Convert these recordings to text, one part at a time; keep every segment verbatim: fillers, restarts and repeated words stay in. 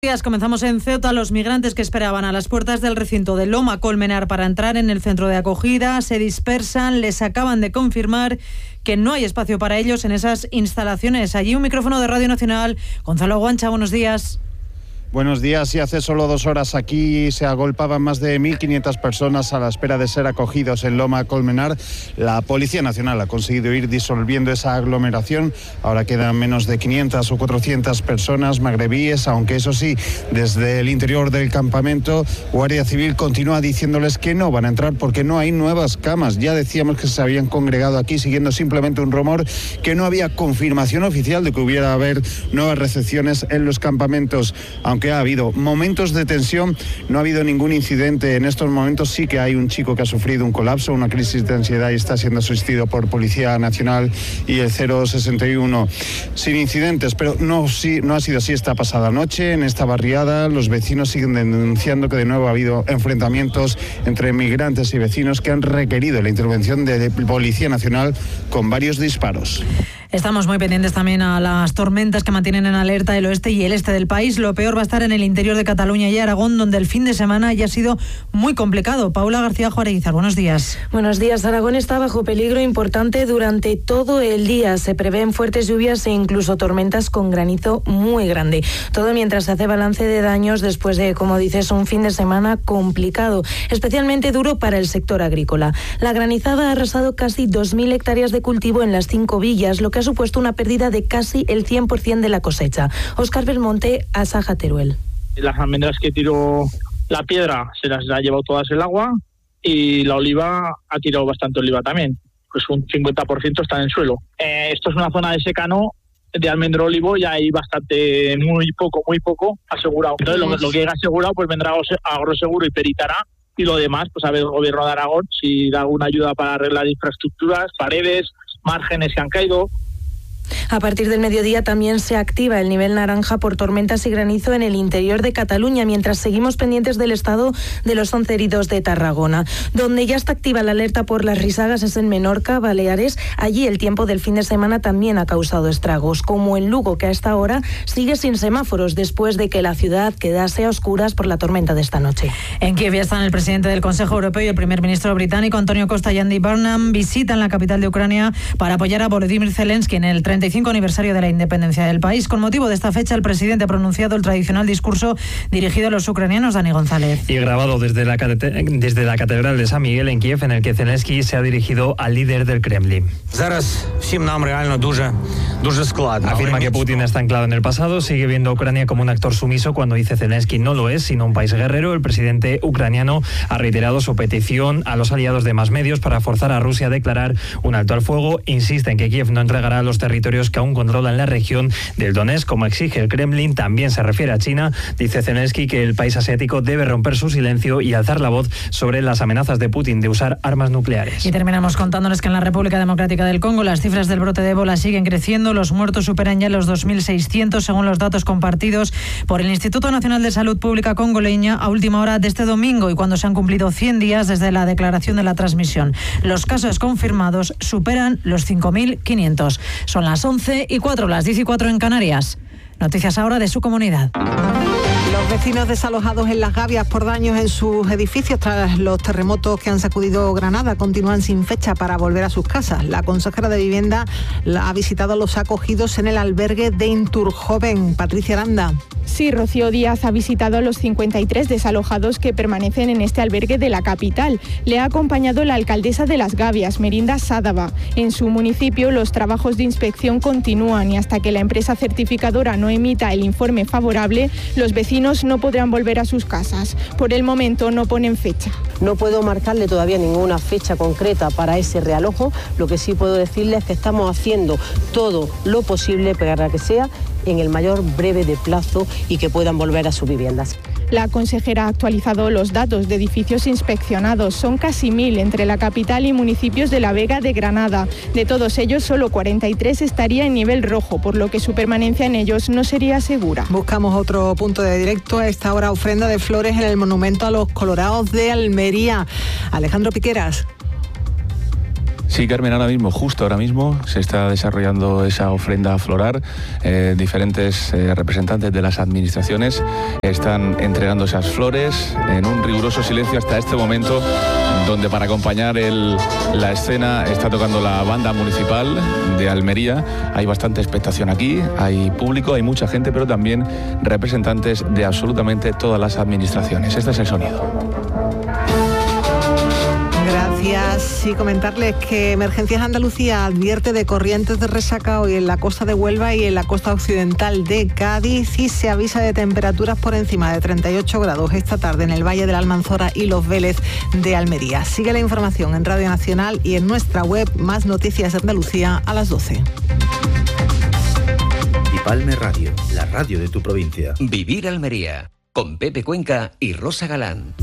Comenzamos en Ceuta. Los migrantes que esperaban a las puertas del recinto de Loma Colmenar para entrar en el centro de acogida se dispersan. Les acaban de confirmar que no hay espacio para ellos en esas instalaciones. Allí un micrófono de Radio Nacional. Gonzalo Guancha, buenos días. Buenos días. Y hace solo dos horas aquí se agolpaban más de mil quinientas personas a la espera de ser acogidos en Loma Colmenar. La Policía Nacional ha conseguido ir disolviendo esa aglomeración. Ahora quedan menos de quinientas o cuatrocientas personas magrebíes, aunque eso sí, desde el interior del campamento, Guardia Civil continúa diciéndoles que no van a entrar porque no hay nuevas camas. Ya decíamos que se habían congregado aquí siguiendo simplemente un rumor, que no había confirmación oficial de que hubiera haber nuevas recepciones en los campamentos. Aunque que ha habido momentos de tensión, no ha habido ningún incidente. En estos momentos sí que hay un chico que ha sufrido un colapso, una crisis de ansiedad y está siendo asistido por Policía Nacional y el cero sesenta y uno. Sin incidentes, pero no, sí, no ha sido así esta pasada noche. En esta barriada los vecinos siguen denunciando que de nuevo ha habido enfrentamientos entre migrantes y vecinos que han requerido la intervención de Policía Nacional con varios disparos. Estamos muy pendientes también a las tormentas que mantienen en alerta el oeste y el este del país. Lo peor va a estar en el interior de Cataluña y Aragón, donde el fin de semana ya ha sido muy complicado. Paula García Juárez, buenos días. Buenos días. Aragón está bajo peligro importante durante todo el día. Se prevén fuertes lluvias e incluso tormentas con granizo muy grande. Todo mientras se hace balance de daños después de, como dices, un fin de semana complicado, especialmente duro para el sector agrícola. La granizada ha arrasado casi dos mil hectáreas de cultivo en las cinco villas, lo que ha supuesto una pérdida de casi el cien por ciento de la cosecha. Óscar Belmonte, Asaja Teruel. Las almendras que tiró la piedra se las ha llevado todas el agua y la oliva ha tirado bastante oliva también. Pues un cincuenta por ciento está en el suelo. Eh, esto es una zona de secano de almendro olivo y hay bastante, muy poco, muy poco asegurado. Entonces lo, lo que haya asegurado pues vendrá Agroseguro y peritará. Y lo demás, pues a ver el gobierno de Aragón si da alguna ayuda para arreglar infraestructuras, paredes, márgenes que han caído. A partir del mediodía también se activa el nivel naranja por tormentas y granizo en el interior de Cataluña, mientras seguimos pendientes del estado de los once heridos de Tarragona. Donde ya está activa la alerta por las risadas es en Menorca, Baleares. Allí el tiempo del fin de semana también ha causado estragos, como en Lugo, que a esta hora sigue sin semáforos después de que la ciudad quedase a oscuras por la tormenta de esta noche. En Kiev ya están el presidente del Consejo Europeo y el primer ministro británico, Antonio Costa y Andy Burnham, visitan la capital de Ucrania para apoyar a Volodymyr Zelensky en el treinta y cinco aniversario de la independencia del país. Con motivo de esta fecha, el presidente ha pronunciado el tradicional discurso dirigido a los ucranianos. Dani González. Y grabado desde la, desde la Catedral de San Miguel en Kiev, en el que Zelensky se ha dirigido al líder del Kremlin. Afirma que Putin está anclado en el pasado, sigue viendo a Ucrania como un actor sumiso cuando dice Zelensky no lo es, sino un país guerrero. El presidente ucraniano ha reiterado su petición a los aliados de más medios para forzar a Rusia a declarar un alto al fuego. Insiste en que Kiev no entregará los territorios que aún controlan la región del Donetsk, como exige el Kremlin. También se refiere a China. Dice Zelensky que el país asiático debe romper su silencio y alzar la voz sobre las amenazas de Putin de usar armas nucleares. Y terminamos contándoles que en la República Democrática del Congo las cifras del brote de ébola siguen creciendo. Los muertos superan ya los dos mil seiscientos, según los datos compartidos por el Instituto Nacional de Salud Pública congoleña a última hora de este domingo y cuando se han cumplido cien días desde la declaración de la transmisión. Los casos confirmados superan los cinco mil quinientos. Son las once y cuatro, las diez y cuatro en Canarias. Noticias ahora de su comunidad. Los vecinos desalojados en Las Gavias por daños en sus edificios tras los terremotos que han sacudido Granada continúan sin fecha para volver a sus casas. La consejera de Vivienda ha visitado a los acogidos en el albergue de Inturjoven. Patricia Aranda. Sí, Rocío Díaz ha visitado a los cincuenta y tres desalojados que permanecen en este albergue de la capital. Le ha acompañado la alcaldesa de Las Gavias, Merinda Sádava. En su municipio los trabajos de inspección continúan y hasta que la empresa certificadora no emita el informe favorable, los vecinos no podrán volver a sus casas. Por el momento no ponen fecha. No puedo marcarle todavía ninguna fecha concreta para ese realojo. Lo que sí puedo decirle es que estamos haciendo todo lo posible para que sea en el mayor breve de plazo y que puedan volver a sus viviendas. La consejera ha actualizado los datos de edificios inspeccionados. Son casi mil entre la capital y municipios de La Vega de Granada. De todos ellos, solo cuarenta y tres estaría en nivel rojo, por lo que su permanencia en ellos no sería segura. Buscamos otro punto de directo. A esta hora, ofrenda de flores en el monumento a los Colorados de Almería. Alejandro Piqueras. Sí, Carmen, ahora mismo, justo ahora mismo, se está desarrollando esa ofrenda floral. Eh, diferentes eh, representantes de las administraciones están entregando esas flores en un riguroso silencio hasta este momento, donde para acompañar el, la escena está tocando la banda municipal de Almería. Hay bastante expectación aquí, hay público, hay mucha gente, pero también representantes de absolutamente todas las administraciones. Este es el sonido. Gracias. Y comentarles que Emergencias Andalucía advierte de corrientes de resaca hoy en la costa de Huelva y en la costa occidental de Cádiz, y se avisa de temperaturas por encima de treinta y ocho grados esta tarde en el Valle de la Almanzora y Los Vélez de Almería. Sigue la información en Radio Nacional y en nuestra web. Más noticias de Andalucía a las doce. Palme Radio, la radio de tu provincia. Vivir Almería, con Pepe Cuenca y Rosa Galán.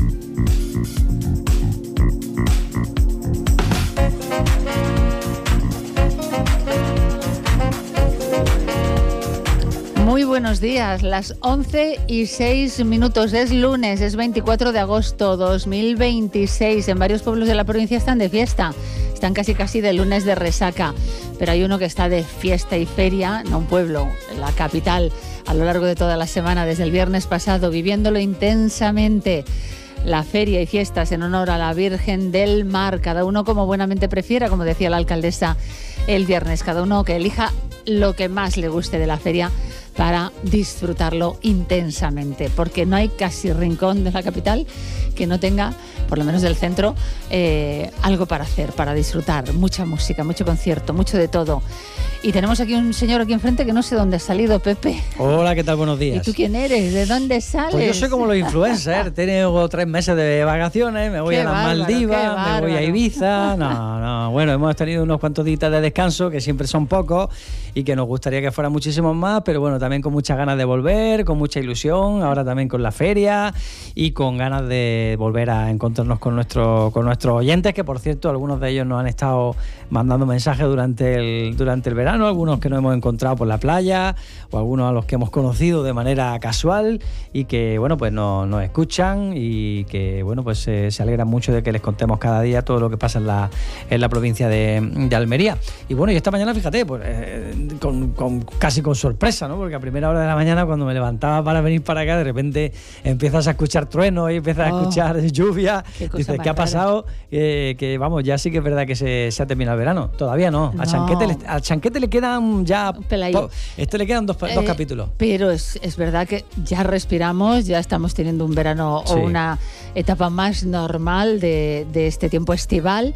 Muy buenos días, las once y seis minutos, es lunes, es veinticuatro de agosto dos mil veintiséis. En varios pueblos de la provincia están de fiesta, están casi casi de lunes de resaca, pero hay uno que está de fiesta y feria, no un pueblo, la capital, a lo largo de toda la semana, desde el viernes pasado, viviéndolo intensamente. La feria y fiestas en honor a la Virgen del Mar, cada uno como buenamente prefiera, como decía la alcaldesa el viernes, cada uno que elija lo que más le guste de la feria para disfrutarlo intensamente, porque no hay casi rincón de la capital que no tenga, por lo menos del centro, eh, algo para hacer, para disfrutar, mucha música, mucho concierto, mucho de todo. Y tenemos aquí un señor aquí enfrente que no sé dónde ha salido, Pepe. Hola, ¿qué tal? Buenos días. ¿Y tú quién eres? ¿De dónde sales? Pues yo soy como los influencers, tengo tres meses de vacaciones, me voy qué a las bárbaro, Maldivas, me voy a Ibiza, no, no, bueno, hemos tenido unos cuantos días de descanso, que siempre son pocos, y que nos gustaría que fueran muchísimos más, pero bueno, también con muchas ganas de volver, con mucha ilusión, ahora también con la feria, y con ganas de volver a encontrarnos con, nuestro, con nuestros oyentes, que por cierto, algunos de ellos nos han estado mandando mensajes durante el, durante el verano, algunos que nos hemos encontrado por la playa, o algunos a los que hemos conocido de manera casual, y que bueno, pues nos, nos escuchan, y que bueno, pues eh, se alegran mucho de que les contemos cada día todo lo que pasa en la, en la provincia de, de Almería. Y bueno, y esta mañana, fíjate, pues eh, con, con, casi con sorpresa, ¿no? Porque a primera hora de la mañana, cuando me levantaba para venir para acá, de repente empiezas a escuchar truenos y empiezas oh, a escuchar lluvia. Dices, ¿qué ha pasado? Eh, que vamos, ya sí que es verdad que se, se ha terminado el verano. Todavía no. no. A Chanquete le, al Chanquete le quedan ya... To, este le quedan dos, eh, dos capítulos. Pero es, es verdad que ya respiramos, ya estamos teniendo un verano sí. o una etapa más normal de, de este tiempo estival.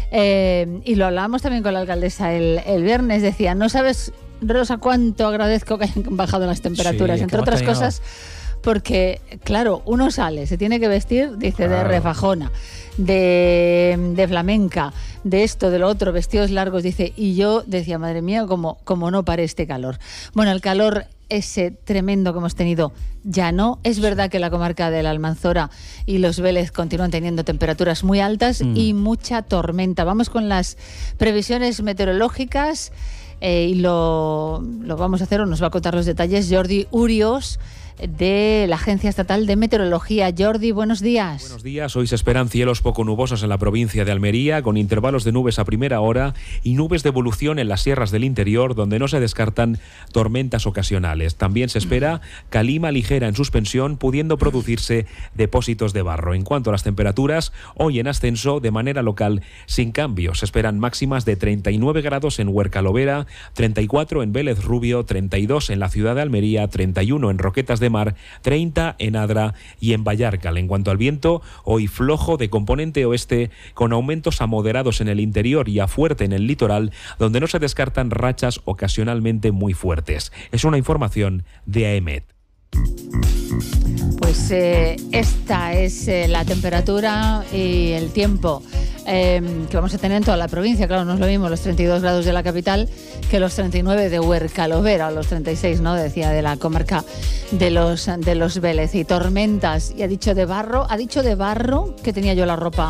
Eh, y lo hablábamos también con la alcaldesa el, el viernes, decía, no sabes, Rosa, cuánto agradezco que hayan bajado las temperaturas, sí, entre otras tenido... cosas, porque claro, uno sale, se tiene que vestir, dice, claro, de refajona, de, de flamenca, de esto, de lo otro, vestidos largos, dice, y yo decía, madre mía, como, como no pare este calor. Bueno, el calor ese tremendo que hemos tenido ya no. Es verdad que la comarca de la Almanzora y Los Vélez continúan teniendo temperaturas muy altas mm. y mucha tormenta. Vamos con las previsiones meteorológicas eh, y lo, lo vamos a hacer, o nos va a contar los detalles Jordi Urios, de la Agencia Estatal de Meteorología. Jordi, buenos días. Buenos días. Hoy se esperan cielos poco nubosos en la provincia de Almería, con intervalos de nubes a primera hora y nubes de evolución en las sierras del interior, donde no se descartan tormentas ocasionales. También se espera calima ligera en suspensión, pudiendo producirse depósitos de barro. En cuanto a las temperaturas, hoy en ascenso de manera local sin cambios. Se esperan máximas de treinta y nueve grados en Huerca Lovera, treinta y cuatro en Vélez Rubio, treinta y dos en la ciudad de Almería, treinta y uno en Roquetas de Mar, treinta en Adra y en Vallarcal. En cuanto al viento, hoy flojo de componente oeste, con aumentos a moderados en el interior y a fuerte en el litoral, donde no se descartan rachas ocasionalmente muy fuertes. Es una información de AEMET. Pues eh, esta es eh, la temperatura y el tiempo eh, que vamos a tener en toda la provincia. Claro, no es lo mismo los treinta y dos grados de la capital que los treinta y nueve de Huerca Lovera, o los treinta y seis, ¿no? Decía, de la comarca de los, de los Vélez. Y tormentas, y ha dicho de barro, ha dicho de barro, que tenía yo la ropa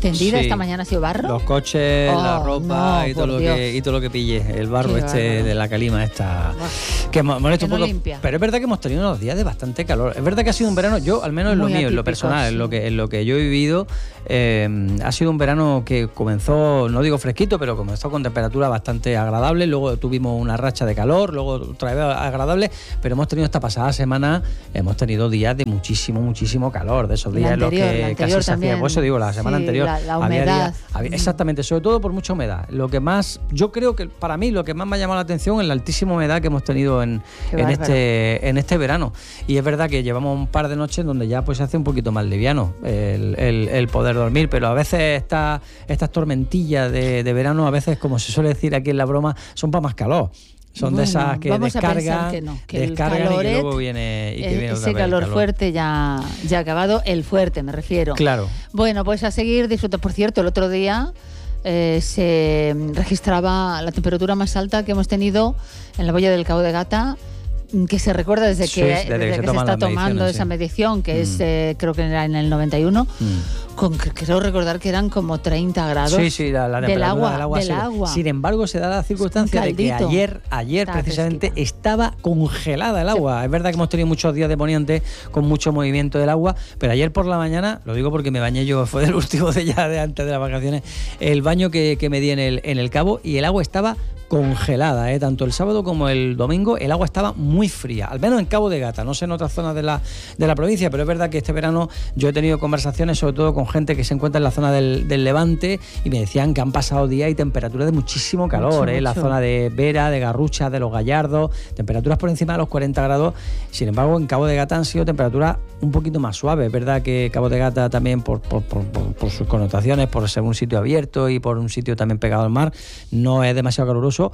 Tendida, Sí. esta mañana ha sido barro. Los coches, Oh, la ropa no, y, todo por lo Dios. que, y todo lo que pille. El barro Qué este bárbaro. de la calima está... Que mo- molesta Que un no poco. limpia. Pero es verdad que hemos tenido unos días de bastante calor. Es verdad que ha sido un verano, yo al menos en lo Muy mío, en lo atípico, personal, sí. en lo que en lo que yo he vivido, eh, ha sido un verano que comenzó, no digo fresquito, pero comenzó con temperaturas bastante agradables. Luego tuvimos una racha de calor, luego otra vez agradable. Pero hemos tenido esta pasada semana, hemos tenido días de muchísimo, muchísimo calor. De esos La días en los anterior, la que anterior casi se hacía. también. Por eso digo, la semana Sí, anterior. la- la había humedad. días- había- exactamente, sobre todo por mucha humedad. Lo que más, yo creo que para mí lo que más me ha llamado la atención es la altísima humedad que hemos tenido en, Qué en bárbaro. este en este verano. Y es verdad que llevamos un par de noches donde ya pues se hace un poquito más liviano el, el- el poder dormir, pero a veces esta, estas tormentillas de, de verano, a veces, como se suele decir aquí en la broma, son para más calor. Son Bueno, de esas que vamos a pensar descargan, que no, que el descargan y que caloret, luego viene, y que Eh, viene otra ese vez el calor, fuerte ya, ya ha acabado, el fuerte me refiero. Claro. Bueno, pues a seguir disfrutando. Por cierto, el otro día eh, se registraba la temperatura más alta que hemos tenido en la boya del Cabo de Gata, mm, que se recuerda desde que, Sí, desde que desde se que se toman está las tomando mediciones, esa sí. medición, que es Mm. eh, creo que era en el noventa y uno. Mm. Con, creo recordar que eran como treinta grados Sí, sí, la, la del temperatura agua. del agua. del sí. agua. Sin embargo, se da la circunstancia de que caldito. ayer, ayer Estaba precisamente estaba congelada el agua. Es verdad que hemos tenido muchos días de poniente con mucho movimiento del agua, pero ayer por la mañana, lo digo porque me bañé yo, fue del último de ya de antes de las vacaciones, el baño que, que me di en el, en el Cabo, y el agua estaba congelada, ¿eh? Tanto el sábado como el domingo el agua estaba muy fría, al menos en Cabo de Gata, no sé en otras zonas de la, de la provincia, pero es verdad que este verano yo he tenido conversaciones sobre todo con gente que se encuentra en la zona del, del Levante, y me decían que han pasado días y temperaturas de muchísimo calor, Mucho, ¿eh? La mucho. zona de Vera, de Garrucha, de Los Gallardos, temperaturas por encima de los cuarenta grados. Sin embargo, en Cabo de Gata han sido temperaturas un poquito más suaves. Es verdad que Cabo de Gata también por, por, por, por, por sus connotaciones, por ser un sitio abierto y por un sitio también pegado al mar, no es demasiado caluroso,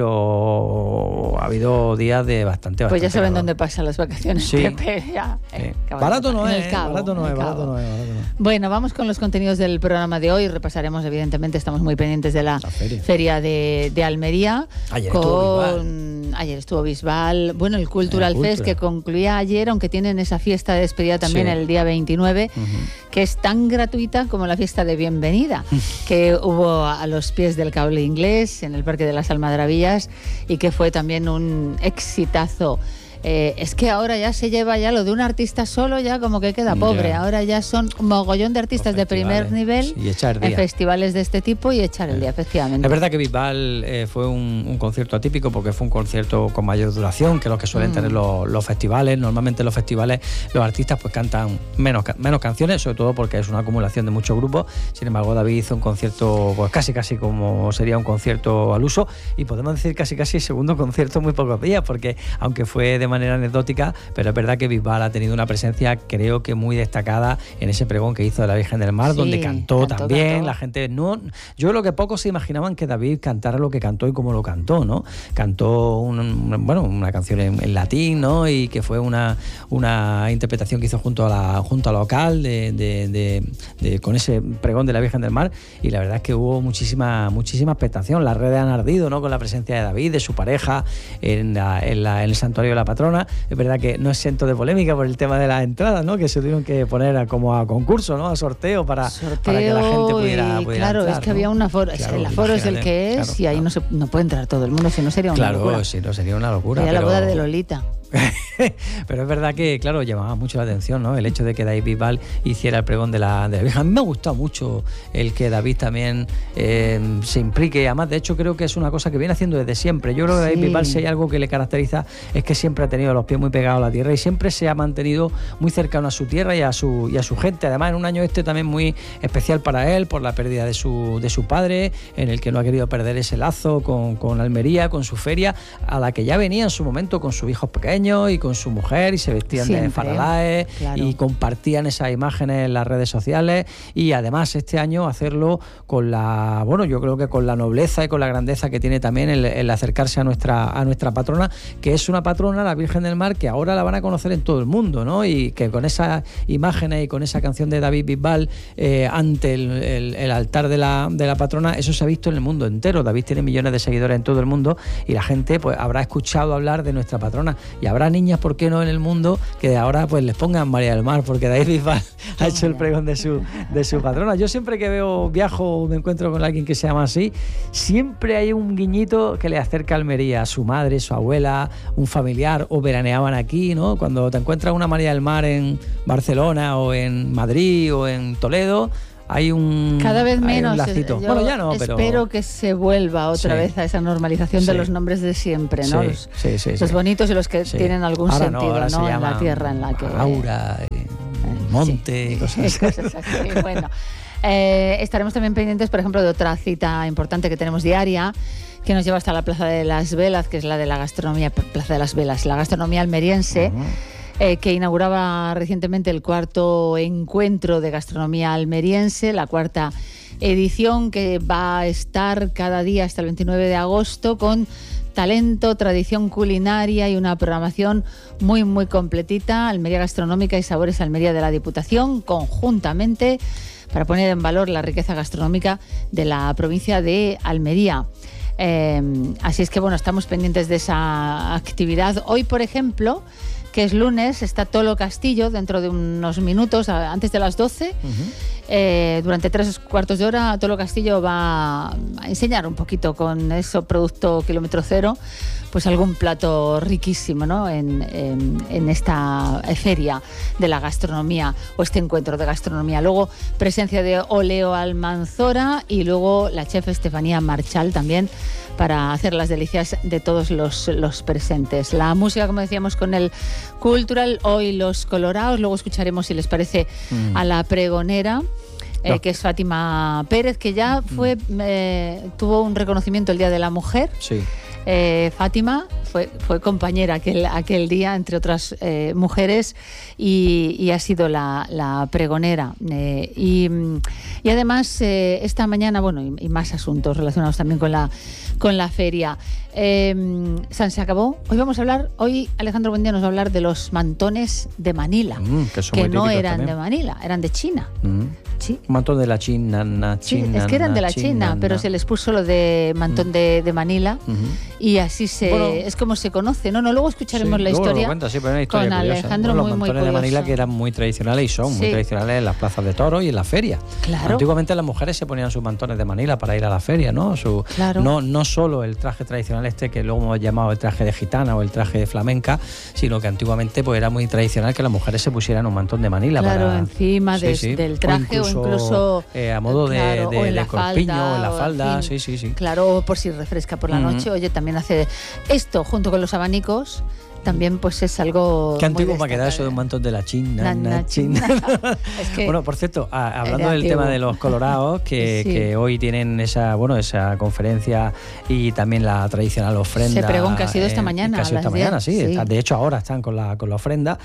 pero ha habido días de bastante, Pues ya bastante saben calor. dónde pasan las vacaciones. Sí. Pepe, ya, Sí. eh, Cabo de Barato Gata, no en es, el Cabo, barato no en es, el barato Cabo. no es, barato no es. Bueno, vamos con los contenidos del programa de hoy. Repasaremos, evidentemente, estamos muy pendientes de la, feria, de, de Almería. Ayer con... estuvo Ayer estuvo Bisbal. Bueno, el Cultural Eh, Fest, Cultura. que concluía ayer, aunque tienen esa fiesta de despedida también Sí. el día veintinueve, que es tan gratuita como la fiesta de bienvenida, que hubo a los pies del Cable Inglés, en el Parque de las Almadrabillas, y que fue también un exitazo. Eh, es que ahora ya se lleva ya lo de un artista solo, ya como que queda pobre. Ya. Ahora ya son un mogollón de artistas de primer festivales, nivel y echar en día. festivales de este tipo y echar el día, efectivamente. Es verdad que Bisbal eh, fue un, un concierto atípico porque fue un concierto con mayor duración que los que suelen Mm. tener los, los festivales. Normalmente en los festivales los artistas pues cantan menos, ca- menos canciones, sobre todo porque es una acumulación de muchos grupos. Sin embargo, David hizo un concierto pues casi casi como sería un concierto al uso, y podemos decir casi casi segundo concierto en muy pocos días, porque aunque fue de manera anecdótica, pero es verdad que Bisbal ha tenido una presencia creo que muy destacada en ese pregón que hizo de la Virgen del Mar, Sí, donde cantó, cantó, también. cantó. La gente no, yo creo que pocos se imaginaban que David cantara lo que cantó y cómo lo cantó, ¿no? Cantó un, un- bueno, una canción en, en latín, ¿no? Y que fue una, una interpretación que hizo junto a la junto a la local de, de- de- de- con ese pregón de la Virgen del Mar, y la verdad es que hubo muchísima muchísima expectación. Las redes han ardido, ¿no? Con la presencia de David, de su pareja en, la- en, la- en el santuario de la patrona. Es verdad que no es exento de polémica por el tema de las entradas, ¿no? Que se tuvieron que poner a, como a concurso, ¿no? A sorteo para, para que la gente pudiera, y pudiera claro, entrar, es que ¿no? había un aforo, Claro, el aforo es el imagínate, que es, claro, y ahí no se no puede entrar todo el mundo, si no sería una Claro, locura. si no sería una locura. Sería la pero- boda de Lolita. Pero es verdad que, claro, llamaba mucho la atención, ¿no? El hecho de que David Bisbal hiciera el pregón de la, de la Virgen. A mí me ha gustado mucho el que David también eh, se implique. Además, de hecho, creo que es una cosa que viene haciendo desde siempre. Yo creo que David Sí. Bisbal, si hay algo que le caracteriza, es que siempre ha tenido los pies muy pegados a la tierra y siempre se ha mantenido muy cercano a su tierra y a su, y a su gente. Además, en un año este también muy especial para él, por la pérdida de su, de su padre, en el que no ha querido perder ese lazo con, con Almería, con su feria, a la que ya venía en su momento con sus hijos pequeños y con su mujer, y se vestían de Siempre, faralaes, claro. y compartían esas imágenes en las redes sociales. Y además este año hacerlo con la, bueno, yo creo que con la nobleza y con la grandeza que tiene también el, el acercarse a nuestra, a nuestra patrona, que es una patrona, la Virgen del Mar, que ahora la van a conocer en todo el mundo, ¿no? Y que con esas imágenes y con esa canción de David Bisbal eh, ante el, el- el altar de la, de la patrona, eso se ha visto en el mundo entero. David tiene millones de seguidores en todo el mundo y la gente pues habrá escuchado hablar de nuestra patrona, y habrá niñas, ¿por qué no?, en el mundo que ahora pues les pongan María del Mar, porque David Bisbal ha hecho el pregón de su, de su patrona. Yo siempre que veo, viajo, me encuentro con alguien que se llama así, siempre hay un guiñito que le acerca a Almería, a su madre, su abuela, un familiar, o veraneaban aquí, ¿no? Cuando te encuentras una María del Mar en Barcelona o en Madrid o en Toledo, hay un cada vez menos. Un lacito. Bueno, ya no, pero espero que se vuelva otra sí. vez a esa normalización sí. de los nombres de siempre, ¿no? Sí, los, sí, sí, los sí. bonitos y los que sí. tienen algún ahora sentido, no, ¿no? En la tierra en la que Aura, eh, monte, sí. y cosas, cosas así. Bueno, eh, estaremos también pendientes, por ejemplo, de otra cita importante que tenemos diaria, que nos lleva hasta la Plaza de las Velas, que es la de la gastronomía, Plaza de las Velas, la gastronomía almeriense. Uh-huh. Eh, que inauguraba recientemente el cuarto encuentro de gastronomía almeriense, la cuarta edición, que va a estar cada día hasta el veintinueve de agosto con talento, tradición culinaria y una programación muy muy completita. Almería Gastronómica y Sabores Almería de la Diputación, conjuntamente, para poner en valor la riqueza gastronómica de la provincia de Almería. Eh, así es que bueno, estamos pendientes de esa actividad. Hoy, por ejemplo, que es lunes, está Tolo Castillo dentro de unos minutos, antes de las doce. Uh-huh. Eh, durante tres cuartos de hora, Tolo Castillo va a enseñar un poquito con eso, producto kilómetro cero, pues algún plato riquísimo, ¿no? En, en, en esta feria de la gastronomía o este encuentro de gastronomía. Luego, presencia de Oleo Almanzora y luego la chef Estefanía Marchal también, para hacer las delicias de todos los, los presentes. La música, como decíamos, con el Cultural, hoy los Colorados, luego escucharemos, si les parece, mm. a la pregonera, eh, no. que es Fátima Pérez, que ya fue mm. eh, tuvo un reconocimiento el Día de la Mujer. Sí. Eh, Fátima fue, fue compañera aquel, aquel día, entre otras eh, mujeres, y, y ha sido la, la pregonera. Eh, y, y además, eh, esta mañana, bueno, y, y más asuntos relacionados también con la, con la feria. Eh, San se acabó. Hoy vamos a hablar, hoy Alejandro Buendía nos va a hablar de los mantones de Manila, mm, que, son que muy no eran también. de Manila, eran de China. Mm. Sí. Mantón de la China, na, China. Sí, es que eran de la China, China, na. pero se les puso lo de mantón de, de Manila uh-huh. y así se bueno, es como se conoce, ¿no? No, luego escucharemos sí, la luego historia, lo cuenta, sí, pero una historia con curiosa. Alejandro, bueno, muy, los muy mantones curioso. de Manila que eran muy tradicionales y son sí. muy tradicionales en las plazas de toros y en las ferias. Claro. Antiguamente las mujeres se ponían sus mantones de Manila para ir a la feria, ¿no? Su, claro. no, no solo el traje tradicional este que luego hemos llamado el traje de gitana o el traje de flamenca, sino que antiguamente pues era muy tradicional que las mujeres se pusieran un mantón de Manila. Claro, para, encima sí, de, sí. del traje o incluso, o incluso eh, a modo de Claro, de, o en de la corpiño falda, o en la o falda, en fin, sí, sí, sí. Claro, por si refresca por la uh-huh. noche. Oye, también hace esto junto con los abanicos. También pues es algo qué antiguo me ha quedado eso de un mantón de la China, na, na, China. Es que bueno, por cierto, a, hablando del antiguo. tema de los colorados, que, sí. que hoy tienen esa bueno esa conferencia y también la tradicional ofrenda. Se pregón que ha sido esta eh, mañana. Que ha sido esta mañana, sí. sí. Está, de hecho, ahora están con la con la ofrenda.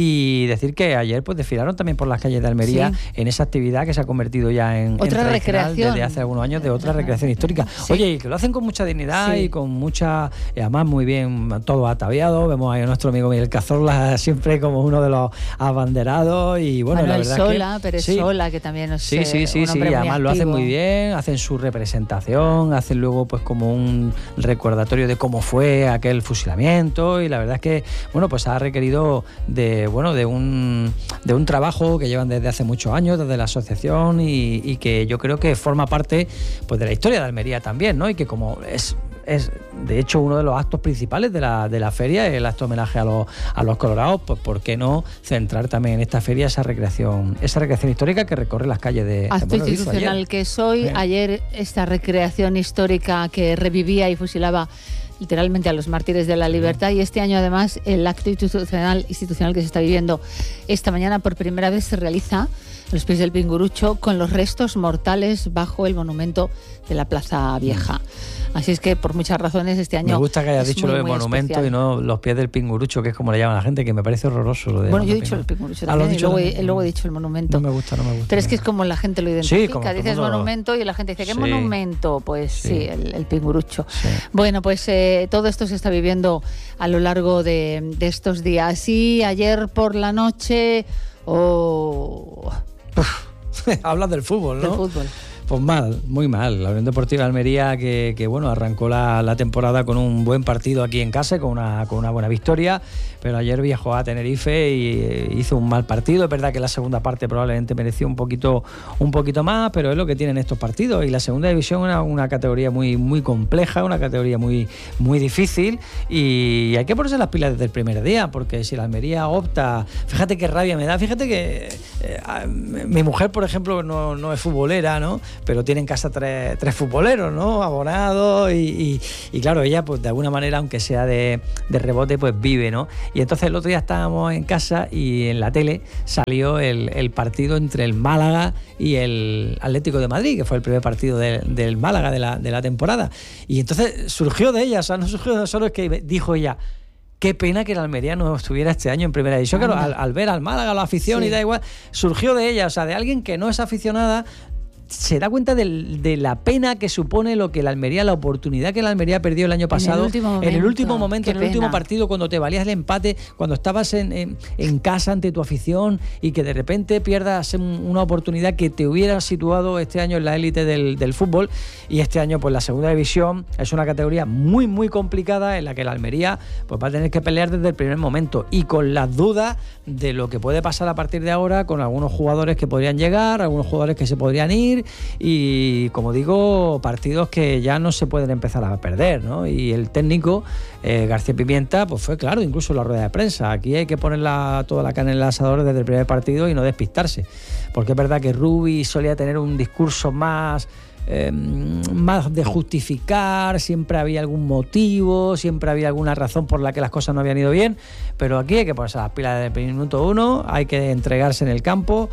Y decir que ayer pues desfilaron también por las calles de Almería sí. en esa actividad que se ha convertido ya en, otra en recreación desde hace algunos años de otra recreación histórica. Sí. Oye, y que lo hacen con mucha dignidad sí. y con mucha, y además muy bien, todo ataviado. Vemos ahí a nuestro amigo Miguel Cazorla siempre como uno de los abanderados y bueno, Manuel la verdad Sola, que, Pérez sí, Sola, que también es sí, sí, sí, un sí, hombre muy además lo hacen activo. muy bien, hacen su representación, hacen luego pues como un recordatorio de cómo fue aquel fusilamiento y la verdad es que bueno, pues ha requerido de bueno, de un de un trabajo que llevan desde hace muchos años desde la asociación y, y que yo creo que forma parte pues de la historia de Almería también, ¿no? Y que como es es de hecho uno de los actos principales de la, de la feria, el acto homenaje a los, a los colorados, pues ¿por qué no centrar también en esta feria esa recreación, esa recreación histórica que recorre las calles de... Acto bueno, institucional ayer. que es hoy, sí. ayer esta recreación histórica que revivía y fusilaba literalmente a los mártires de la libertad y este año además el acto institucional, institucional que se está viviendo esta mañana por primera vez se realiza a los pies del Pingurucho con los restos mortales bajo el monumento de la Plaza Vieja. Así es que por muchas razones este año... Me gusta que hayas dicho muy, lo del monumento especial. Y no los pies del Pingurucho, que es como le llaman a la gente, que me parece horroroso. Lo de bueno, yo he dicho el Pingurucho también, y luego, he, luego he dicho el monumento. No me gusta, no me gusta. Pero es que es como la gente lo identifica, sí, como dices mundo... monumento y la gente dice, ¿qué sí. monumento? Pues sí, sí el, el Pingurucho. Sí. Bueno, pues eh, todo esto se está viviendo a lo largo de, de estos días. Y ayer por la noche... Oh... Hablas del fútbol, ¿no? Del fútbol. Pues mal, muy mal. La Unión Deportiva de Almería que, que bueno, arrancó la, la temporada con un buen partido aquí en casa, con una, con una buena victoria, pero ayer viajó a Tenerife y hizo un mal partido. Es verdad que la segunda parte probablemente mereció un poquito, un poquito más, pero es lo que tienen estos partidos. Y la segunda división es una, una categoría muy, muy compleja, una categoría muy, muy difícil, y hay que ponerse las pilas desde el primer día, porque si la Almería opta, fíjate qué rabia me da, fíjate que eh, mi mujer, por ejemplo, no, no es futbolera, ¿no? Pero tiene en casa tres, tres futboleros, ¿no? Abonados y, y, y claro, ella pues de alguna manera, aunque sea de, de rebote, pues vive, ¿no? Y entonces el otro día estábamos en casa y en la tele salió el, el partido entre el Málaga y el Atlético de Madrid, que fue el primer partido de, del Málaga de la, de la temporada. Y entonces surgió de ella, o sea, no surgió de solo, es que dijo ella: qué pena que el Almería no estuviera este año en primera división. Claro, al, al ver al Málaga, la afición, sí, y da igual, surgió de ella, o sea, de alguien que no es aficionada, se da cuenta de, de la pena que supone lo que la Almería, la oportunidad que la Almería perdió el año pasado, en el último momento, en el último, momento, en el último partido, cuando te valías el empate, cuando estabas en, en, en casa ante tu afición, y que de repente pierdas una oportunidad que te hubiera situado este año en la élite del, del fútbol. Y este año pues la segunda división es una categoría muy muy complicada, en la que la Almería pues va a tener que pelear desde el primer momento, y con las dudas de lo que puede pasar a partir de ahora, con algunos jugadores que podrían llegar, algunos jugadores que se podrían ir, y como digo, partidos que ya no se pueden empezar a perder, ¿no? Y el técnico eh, García Pimienta pues fue claro, incluso en la rueda de prensa: aquí hay que poner la, toda la carne en el asador desde el primer partido y no despistarse, porque es verdad que Rubi solía tener un discurso más Eh, más de justificar, siempre había algún motivo, siempre había alguna razón por la que las cosas no habían ido bien, pero aquí hay que ponerse las pilas desde el minuto uno, hay que entregarse en el campo,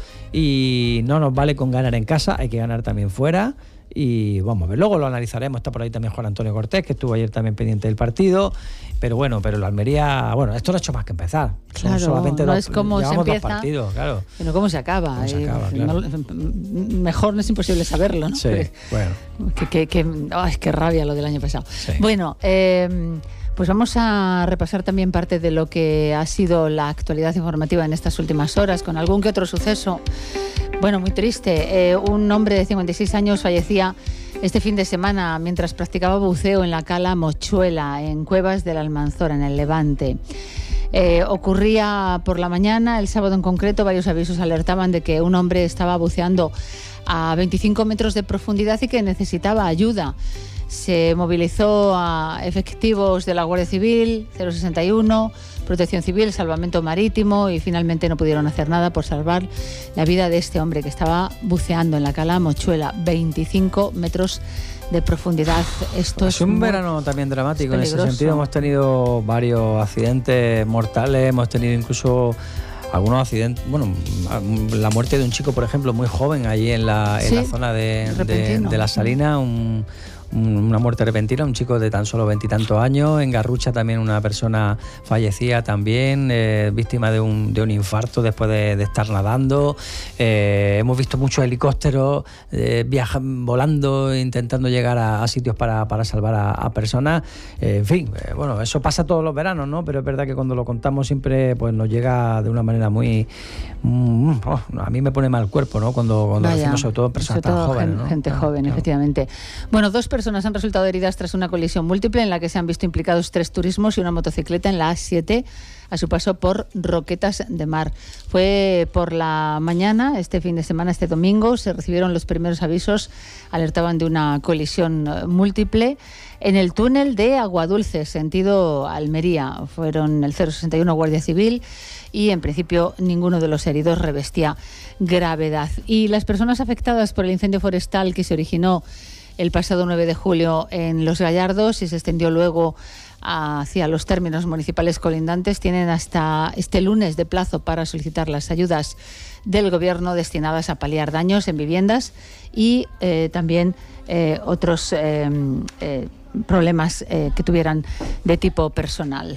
y no nos vale con ganar en casa, hay que ganar también fuera. Y vamos a ver, luego lo analizaremos. Está por ahí también Juan Antonio Cortés, que estuvo ayer también pendiente del partido. Pero bueno, pero la Almería, bueno, esto no ha hecho más que empezar. Claro, Son solamente no dos, es como se empieza, dos partidos, claro, sino cómo se acaba. ¿Cómo se acaba? Claro. No, mejor no es imposible saberlo, ¿no? Sí, bueno. Que, que, que, ay, qué rabia lo del año pasado. Sí. Bueno, eh, pues vamos a repasar también parte de lo que ha sido la actualidad informativa en estas últimas horas, con algún que otro suceso. Bueno, muy triste. Eh, un hombre de cincuenta y seis años fallecía este fin de semana mientras practicaba buceo en la cala Mochuela, en Cuevas de la Almanzora, en el Levante. Eh, ocurría por la mañana, el sábado en concreto. Varios avisos alertaban de que un hombre estaba buceando a veinticinco metros de profundidad y que necesitaba ayuda. Se movilizó a efectivos de la Guardia Civil, cero sesenta y uno, Protección Civil, Salvamento Marítimo, y finalmente no pudieron hacer nada por salvar la vida de este hombre que estaba buceando en la cala Mochuela, veinticinco metros de profundidad. Esto es, es un muy, verano también dramático en ese sentido. Hemos tenido varios accidentes mortales, hemos tenido incluso algunos accidentes, bueno, la muerte de un chico, por ejemplo, muy joven allí en la, en sí, la zona de, de, de La Salina, un una muerte repentina, un chico de tan solo veintitantos años. En Garrucha también una persona fallecía también, eh, víctima de un, de un infarto después de, de estar nadando. Eh, hemos visto muchos helicópteros eh, viajan, volando, intentando llegar a, a sitios para, para salvar a, a personas. Eh, en fin, eh, bueno, eso pasa todos los veranos, ¿no? Pero es verdad que cuando lo contamos siempre pues nos llega de una manera muy... Mm, oh, a mí me pone mal el cuerpo, ¿no? Cuando, cuando Vaya, decimos sobre todo personas sobre todo tan jóvenes, gente, ¿no? gente Claro, joven, claro. efectivamente. Bueno, dos personas personas han resultado heridas tras una colisión múltiple en la que se han visto implicados tres turismos y una motocicleta en la A siete a su paso por Roquetas de Mar. Fue por la mañana, este fin de semana, este domingo, se recibieron los primeros avisos, alertaban de una colisión múltiple en el túnel de Aguadulce, sentido Almería. Fueron el cero sesenta y uno Guardia Civil y en principio ninguno de los heridos revestía gravedad. Y las personas afectadas por el incendio forestal que se originó el pasado nueve de julio en Los Gallardos y se extendió luego hacia los términos municipales colindantes tienen hasta este lunes de plazo para solicitar las ayudas del Gobierno destinadas a paliar daños en viviendas y eh, también eh, otros eh, eh, problemas eh, que tuvieran de tipo personal.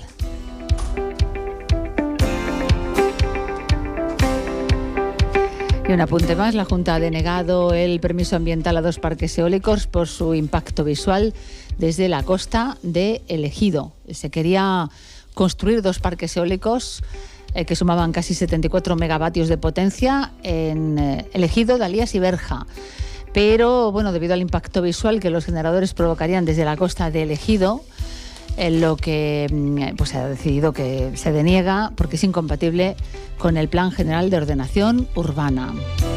Y un apunte más, la Junta ha denegado el permiso ambiental a dos parques eólicos por su impacto visual desde la costa de El Ejido. Se quería construir dos parques eólicos eh, que sumaban casi setenta y cuatro megavatios de potencia en eh, El Ejido, Dalías y Berja. pero bueno, debido al impacto visual que los generadores provocarían desde la costa de El Ejido, en lo que pues se ha decidido que se deniega porque es incompatible con el Plan General de Ordenación Urbana.